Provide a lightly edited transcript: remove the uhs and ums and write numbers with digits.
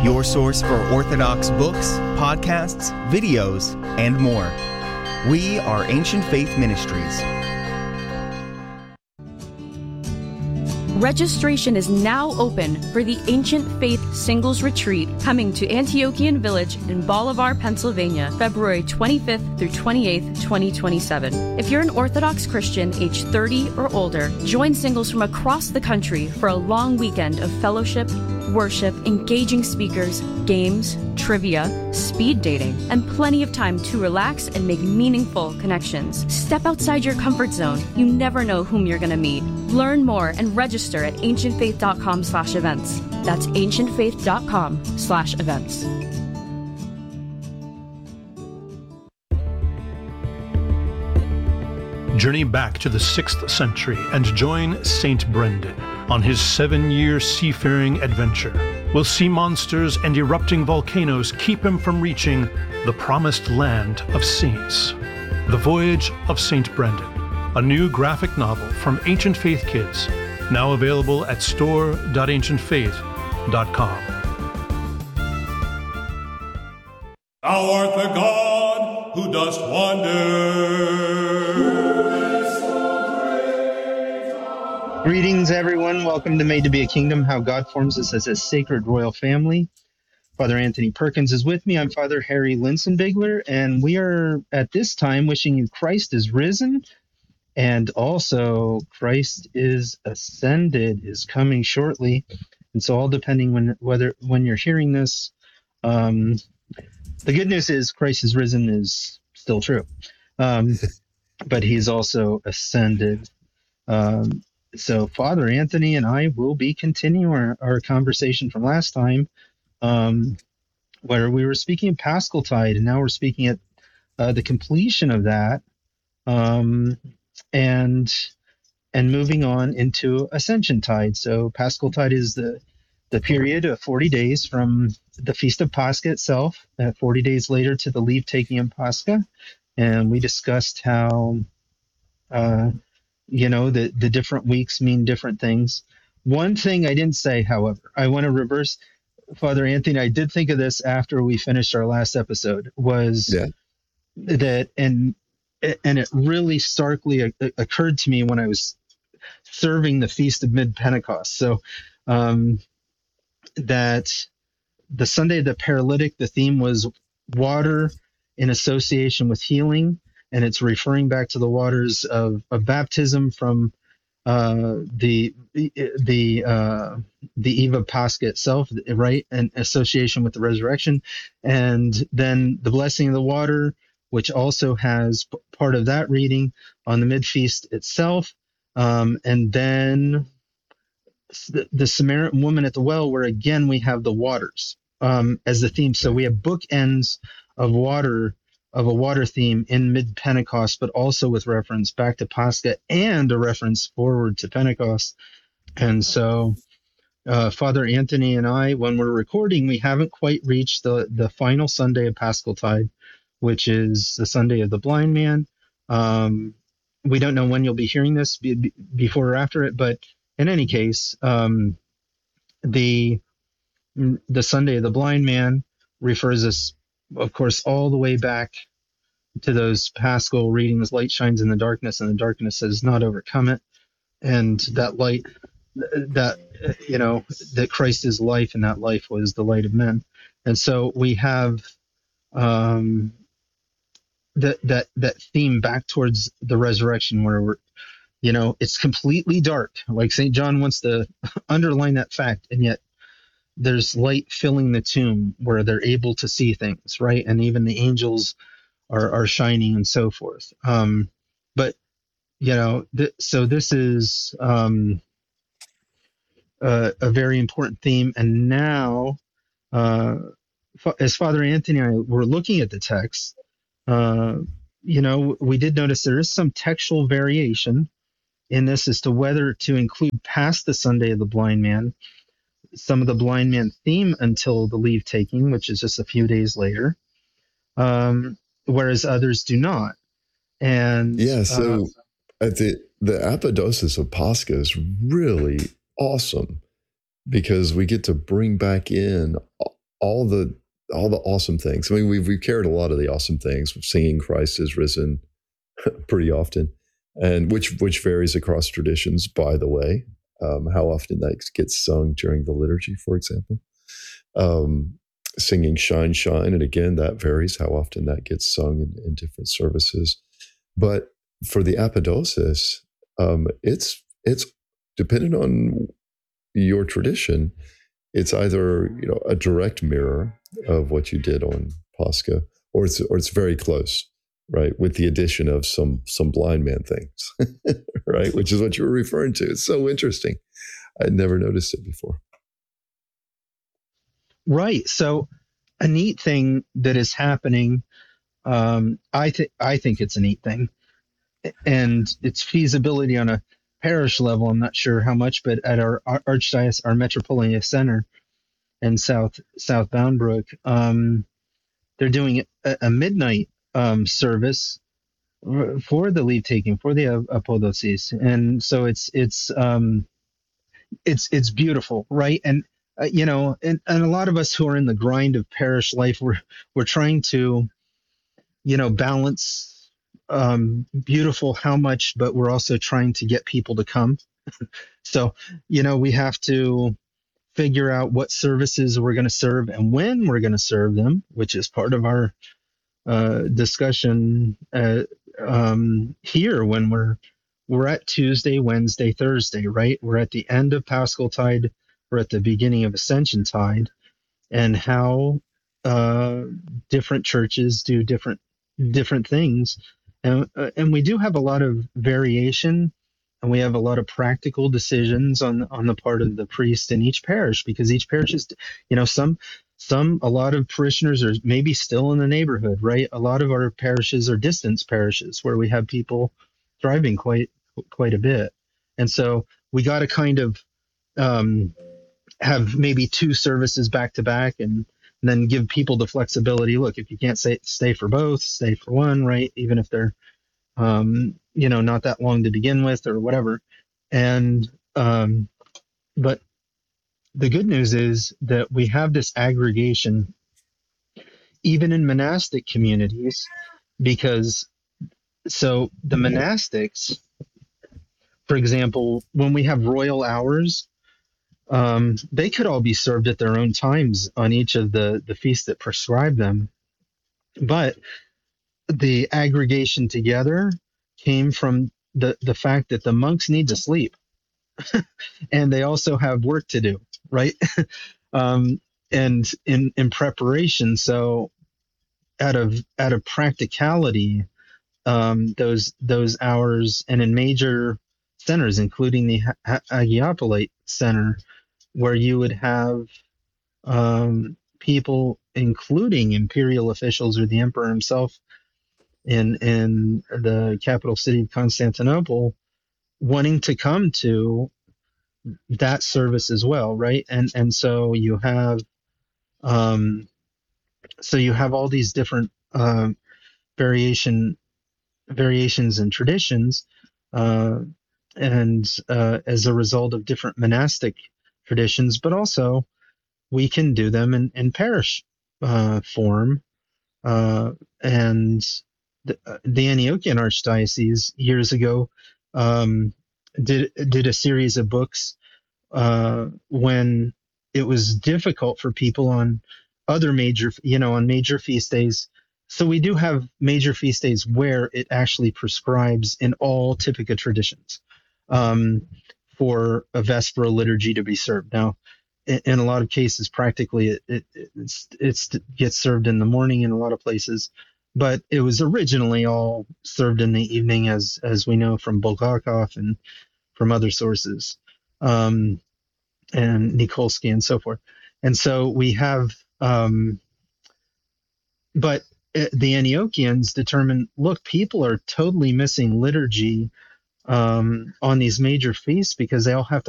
your source for Orthodox books, podcasts, videos, and more. We are Ancient Faith Ministries. Registration is now open for the Ancient Faith Singles Retreat coming to Antiochian Village in Bolivar, Pennsylvania, February 25th through 28th, 2027. If you're an Orthodox Christian age 30 or older, join singles from across the country for a long weekend of fellowship, worship, engaging speakers, games, trivia, speed dating, and plenty of time to relax and make meaningful connections. Step outside your comfort zone. You never know whom you're going to meet. Learn more and register at ancientfaith.com/events. That's ancientfaith.com/events. Journey back to the 6th century and join Saint Brendan on his 7-year seafaring adventure. Will sea monsters and erupting volcanoes keep him from reaching the promised land of saints. The Voyage of Saint Brendan, a new graphic novel from Ancient Faith Kids, now available at store.ancientfaith.com. Thou art the God who dost wonder. Greetings, everyone. Welcome to Made to Be a Kingdom, how God forms us as a sacred royal family. Father Anthony Perkins is with me. I'm Father Harry Linsenbigler, and we are at this time wishing you Christ is risen, and also Christ is ascended, is coming shortly. And so all depending when you're hearing this, the good news is Christ is risen is still true, but he's also ascended. So Father Anthony and I will be continuing our conversation from last time, where we were speaking of Paschaltide, and now we're speaking at the completion of that, and moving on into Ascensiontide. So Paschaltide is the period of 40 days from the Feast of Pascha itself, 40 days later to the leave taking of Pascha, and we discussed how the different weeks mean different things. One thing I didn't say, however, I want to reverse, Father Anthony, I did think of this after we finished our last episode, was that, and it really starkly occurred to me when I was serving the Feast of Mid-Pentecost. So that the Sunday of the Paralytic, the theme was water in association with healing, and it's referring back to the waters of baptism from the eve of Pascha itself, right, and association with the resurrection, and then the blessing of the water, which also has part of that reading on the mid-feast itself, and then the Samaritan woman at the well, where again we have the waters as the theme. So we have bookends of water, of a water theme in mid-Pentecost, but also with reference back to Pascha and a reference forward to Pentecost. And so Father Anthony and I, when we're recording, we haven't quite reached the final Sunday of Paschaltide, which is the Sunday of the Blind Man. We don't know when you'll be hearing this, before or after it, but in any case, the Sunday of the Blind Man refers us, of course, all the way back to those Paschal readings: light shines in the darkness, and the darkness has not overcome it. And that light, that Christ is life, and that life was the light of men. And so we have that theme back towards the resurrection, where we're, it's completely dark, like St. John wants to underline that fact, and yet there's light filling the tomb where they're able to see things, right? And even the angels are shining and so forth. But so this is a very important theme. And now, as Father Anthony and I were looking at the text, we did notice there is some textual variation in this as to whether to include past the Sunday of the Blind Man some of the Blind Man theme until the leave taking, which is just a few days later, whereas others do not. And so the apodosis of Pascha is really awesome, because we get to bring back in all the awesome things. I mean, we've carried a lot of the awesome things, singing Christ is risen pretty often, and which varies across traditions, by the way. How often that gets sung during the liturgy, for example. Singing Shine, Shine, and again, that varies how often that gets sung in different services. But for the apodosis, it's dependent on your tradition. It's either a direct mirror of what you did on Pascha, or it's very close, right? With the addition of some blind man things, right? Which is what you were referring to. It's so interesting. I'd never noticed it before. Right. So a neat thing that is happening, I think it's a neat thing, and its feasibility on a parish level, I'm not sure how much, but at our archdiocese, our Metropolitan Center in South Bound Brook, they're doing a midnight service for the leave taking for the apodosis, and so it's beautiful, right? And and a lot of us who are in the grind of parish life, we're trying to balance beautiful how much, but we're also trying to get people to come. So we have to figure out what services we're going to serve and when we're going to serve them, which is part of our discussion here when we're at Tuesday, Wednesday, Thursday, right? We're at the end of Paschal Tide, we're at the beginning of Ascension Tide, and how different churches do different things, and we do have a lot of variation, and we have a lot of practical decisions on the part of the priest in each parish, because each parish is, a lot of parishioners are maybe still in the neighborhood, right? A lot of our parishes are distance parishes where we have people driving quite a bit, and so we got to kind of have maybe two services back to back, and then give people the flexibility. Look, if you can't stay for both, stay for one, right? Even if they're not that long to begin with or whatever. And but the good news is that we have this aggregation even in monastic communities, because so the monastics, for example, when we have royal hours, they could all be served at their own times on each of the feasts that prescribe them. But the aggregation together came from the fact that the monks need to sleep and they also have work to do, right? And in preparation. So out of practicality, those hours, and in major centers, including the Agiopolite Center, where you would have people, including imperial officials or the emperor himself, in the capital city of Constantinople, wanting to come to that service as well, right? And so you have all these different variations and traditions, and as a result of different monastic traditions, but also we can do them in parish form. And the Antiochian Archdiocese years ago did a series of books when it was difficult for people on other major feast days. So we do have major feast days where it actually prescribes in all Typica traditions for a Vesperal liturgy to be served. Now, in a lot of cases, practically it gets served in the morning in a lot of places, but it was originally all served in the evening, as we know from Bulgakov and from other sources, and Nikolsky and so forth. And so we have, but the Antiochians determined, look, people are totally missing liturgy on these major feasts because they all have to